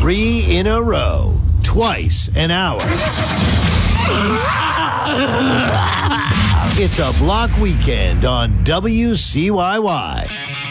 3 in a row, twice an hour. It's a block weekend on WCYY.